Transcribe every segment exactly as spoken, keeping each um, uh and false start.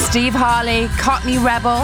Steve Harley, Cockney Rebel.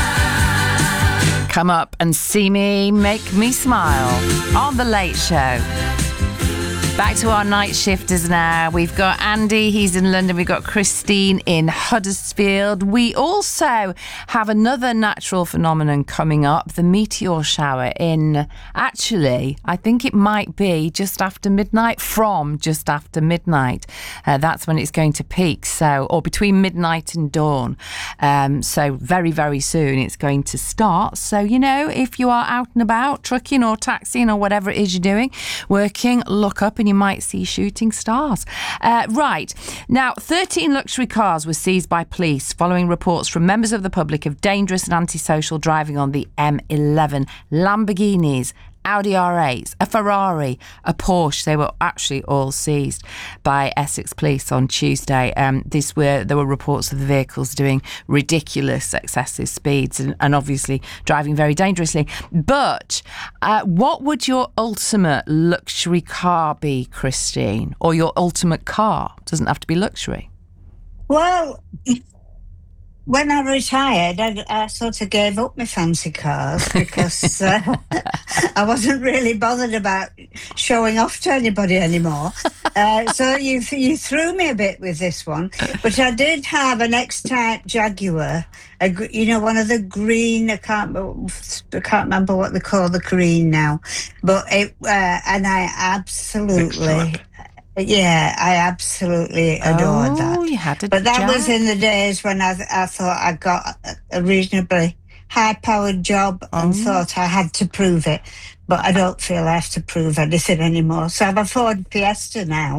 Come up and see me, make me smile on The Late Show. Back to our night shifters now. We've got Andy, he's in London. We've got Christine in Huddersfield. We also have another natural phenomenon coming up, the meteor shower in, actually, I think it might be just after midnight, from just after midnight. Uh, that's when it's going to peak, so, or between midnight and dawn. Um, so very, very soon it's going to start. So, you know, if you are out and about, trucking or taxiing or whatever it is you're doing, working, look up and you might see shooting stars. Uh, right. Now, thirteen luxury cars were seized by police following reports from members of the public of dangerous and antisocial driving on the M eleven. Lamborghinis, Audi R eights, a Ferrari, a Porsche. They were actually all seized by Essex Police on Tuesday. Um, this were there were reports of the vehicles doing ridiculous excessive speeds and, and obviously driving very dangerously. But uh, what would your ultimate luxury car be, Christine? Or your ultimate car? Doesn't have to be luxury. Well, when I retired, I, I sort of gave up my fancy cars because uh, I wasn't really bothered about showing off to anybody anymore. Uh, so you you threw me a bit with this one. But I did have an X-Type Jaguar, a, you know, one of the green, I can't, I can't remember what they call the green now. But it, uh, and I absolutely... X-Type. Yeah, I absolutely adored oh, that. You had a but that jag. was in the days when I, I thought I got a reasonably high-powered job and oh. thought I had to prove it. But I don't feel I have to prove anything anymore. So I have a Ford Fiesta now.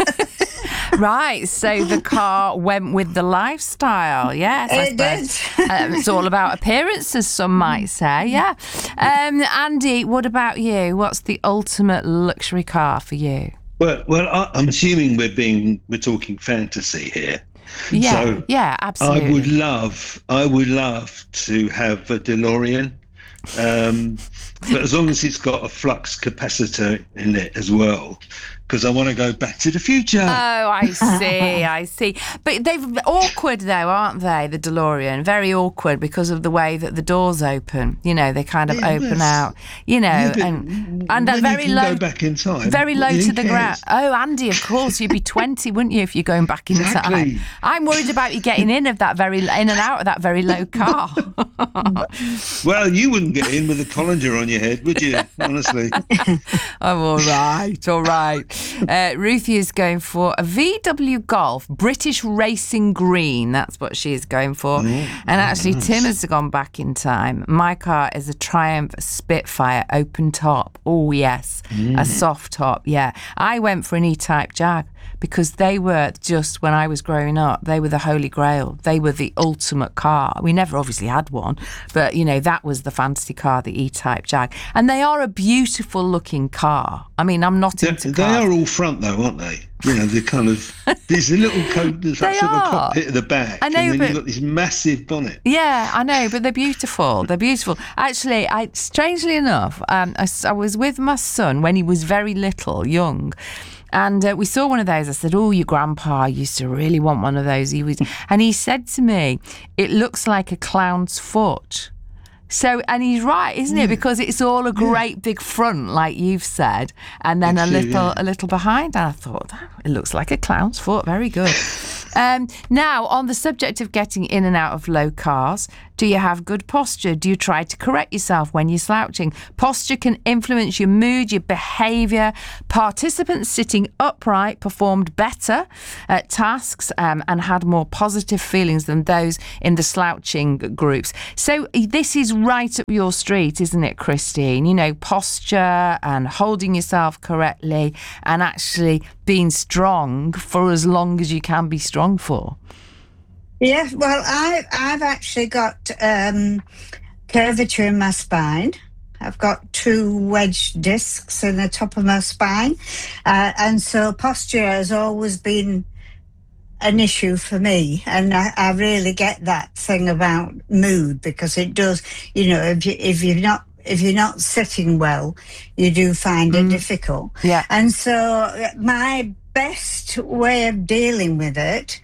Right, so the car went with the lifestyle. Yes, I it suppose. did. um, it's all about appearances, some might say. Yeah. Um, Andy, what about you? What's the ultimate luxury car for you? Well, well, I, I'm assuming we're being we're talking fantasy here. Yeah, so yeah, absolutely. I would love, I would love to have a DeLorean, um, but as long as it's got a flux capacitor in it as well, because I want to go back to the future. Oh, I see, I see. But they're awkward though, aren't they, the DeLorean? Very awkward because of the way that the doors open. You know, they kind of Yeah, open but- out, you know, Yeah, but and and they're when very you can low. go back in time. Very low who to the cares? ground. Oh, Andy, of course, you'd be twenty, wouldn't you, if you're going back in Exactly. time? I'm worried about you getting in of that very in and out of that very low car. Well, you wouldn't get in with a colander on your head, would you? Honestly. I'm all right, all right. Uh, Ruthie is going for a V W Golf, British Racing Green. That's what she is going for. Oh, and actually, nice. Tim has gone back in time. My car is a Triumph Spitfire open top. Oh, yes. Mm. A soft top, yeah. I went for an E-Type Jag because they were just, when I was growing up, they were the holy grail. They were the ultimate car. We never obviously had one, but, you know, that was the fantasy car, the E-Type Jag. And they are a beautiful looking car. I mean, I'm not They, into they cars. are all front though, aren't they? You know, they're kind of, there's a little coat, there's that They sort of are. cockpit at the back. I know, and then but- you've got this massive bonnet. Yeah, I know, but they're beautiful. They're beautiful. Actually, I strangely enough, um, I, s- I was with my son when he was very little, young. And uh, we saw one of those. I said, oh, your grandpa used to really want one of those. He was, and he said to me, it looks like a clown's foot. So, and he's right, isn't it? Because it's all a great big front, like you've said, and then a It's true, little, yeah. a little behind. And I thought, "Oh, it looks like a clown's foot. Very good. Um, now, on the subject of getting in and out of low cars, do you have good posture? Do you try to correct yourself when you're slouching? Posture can influence your mood, your behaviour. Participants sitting upright performed better at tasks um, and had more positive feelings than those in the slouching groups. So this is right up your street, isn't it, Christine? You know, posture and holding yourself correctly and actually being strong for as long as you can be strong for. Yeah, well, I, I've actually got um, curvature in my spine. I've got two wedge discs in the top of my spine. Uh, and so posture has always been an issue for me. And I, I really get that thing about mood because it does, you know, if, you, if you're not if you're not sitting well, you do find it Mm. difficult. Yeah. And so my best way of dealing with it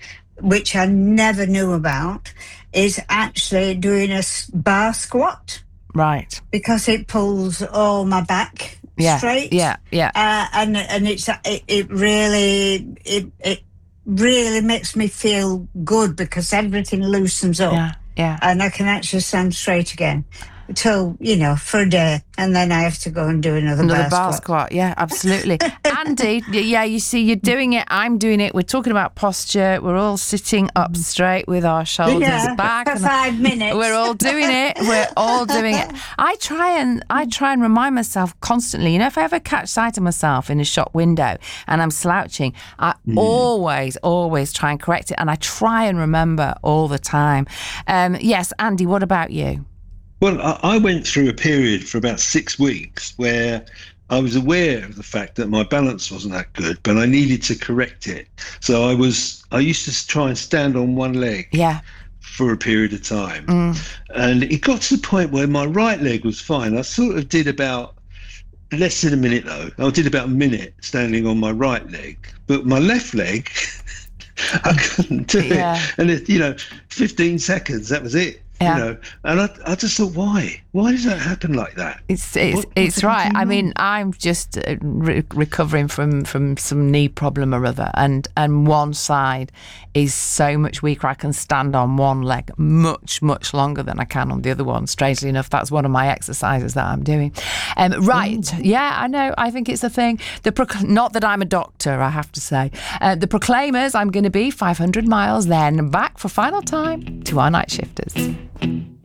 which I never knew about, is actually doing a s- bar squat, Right. because it pulls all my back Yeah. straight. Yeah. Yeah. Uh, and and it's it, it really it it really makes me feel good, because everything loosens up. Yeah. Yeah. And I can actually stand straight again until, you know, for a day, and then I have to go and do another, Another bar, bar squat. squat. Yeah, absolutely. Andy, y- yeah, you see, you're doing it. I'm doing it. We're talking about posture. We're all sitting up straight with our shoulders Yeah, back. for and five minutes. We're all doing it. We're all doing it. I try and I try and remind myself constantly. You know, if I ever catch sight of myself in a shop window and I'm slouching, I mm. always, always try and correct it. And I try and remember all the time. Um, yes, Andy, what about you? Well, I went through a period for about six weeks where I was aware of the fact that my balance wasn't that good, but I needed to correct it. So I was, I used to try and stand on one leg yeah. for a period of time. Mm. And it got to the point where my right leg was fine. I sort of did about less than a minute though. I did about a minute standing on my right leg, but my left leg, I couldn't do yeah. it. And it, you know, fifteen seconds, that was it. Yeah. You know, and I, I just thought, why? Why does that happen like that? It's it's What- it's what right. do you I know? mean, I'm just uh, re- recovering from, from some knee problem or other, and and one side is so much weaker. I can stand on one leg much much longer than I can on the other one. Strangely enough, that's one of my exercises that I'm doing. Um, right? Oh. Yeah, I know. I think it's a thing. The Proc- not that I'm a doctor, I have to say. Uh, the Proclaimers. I'm going to be five hundred miles. Then back for final time to our night shifters.